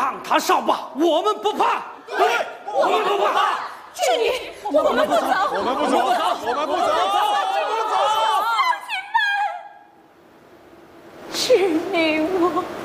让他上吧，我们不怕。对，我们不怕。 志宁，我们不走， 我们不走，我们不走， 志宁，我。